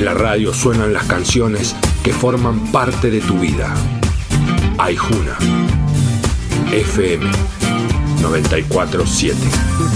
la radio suenan las canciones que forman parte de tu vida. Aijuna, FM 94.7.